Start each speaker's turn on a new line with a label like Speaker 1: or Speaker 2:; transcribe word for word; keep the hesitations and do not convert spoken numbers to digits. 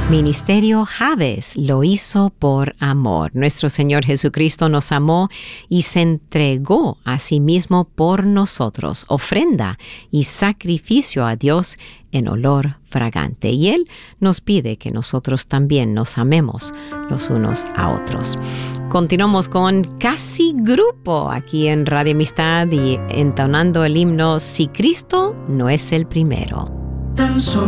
Speaker 1: Ministerio Javes lo hizo por amor. Nuestro Señor Jesucristo nos amó y se entregó a sí mismo por nosotros, ofrenda y sacrificio a Dios en olor fragante. Y Él nos pide que nosotros también nos amemos los unos a otros. Continuamos con Casi Grupo aquí en Radio Amistad y entonando el himno Si Cristo no es el primero.
Speaker 2: Tan solo